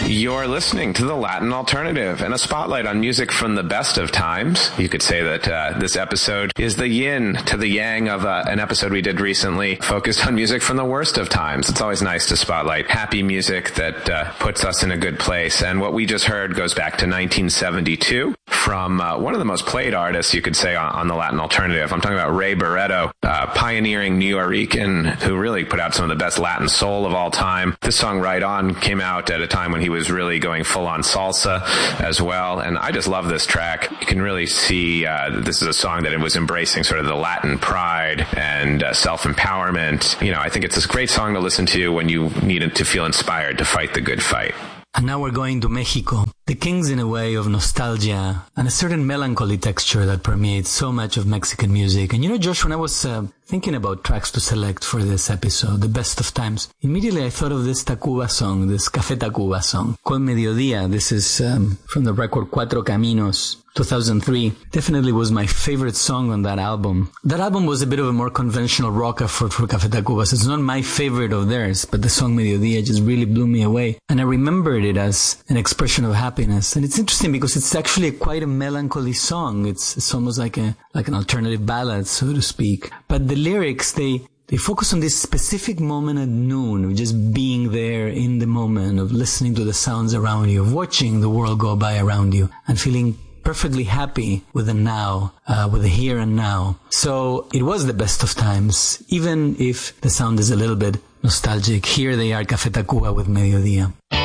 You're listening to The Latin Alternative and a spotlight on music from the best of times. You could say that this episode is the yin to the yang of an episode we did recently focused on music from the worst of times. It's always nice to spotlight happy music that puts us in a good place. And what we just heard goes back to 1972 from one of the most played artists, you could say, on The Latin Alternative. I'm talking about Ray Barretto, pioneering Nuyorican who really put out some of the best Latin soul of all time. This song, Right On, came out at a time when he was really going full-on salsa as well, and I just love this track. You can really see this is a song that it was embracing sort of the Latin pride and self-empowerment. You know, I think it's a great song to listen to when you need to feel inspired to fight the good fight. And now we're going to Mexico. The king's in a way of nostalgia and a certain melancholy texture that permeates so much of Mexican music. And you know, Josh, when I was thinking about tracks to select for this episode, the best of times, immediately I thought of this Tacuba song, this Café Tacuba song, called Mediodía. This is from the record Cuatro Caminos, 2003. Definitely was my favorite song on that album. That album was a bit of a more conventional rock effort for Café Tacuba. So it's not my favorite of theirs, but the song Mediodía just really blew me away. And I remembered it as an expression of happiness. And it's interesting because it's actually quite a melancholy song. It's almost like an alternative ballad, so to speak. But the lyrics, they focus on this specific moment at noon, of just being there in the moment, of listening to the sounds around you, of watching the world go by around you, and feeling perfectly happy with the now, with the here and now. So it was the best of times, even if the sound is a little bit nostalgic. Here they are, Café Tacuba with Mediodía.